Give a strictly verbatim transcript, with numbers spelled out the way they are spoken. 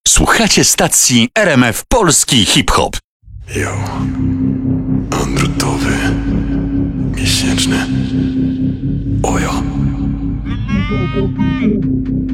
Słuchacie stacji R M F Polski Hip-Hop. Jo, androtowy, miesięczny, ojo.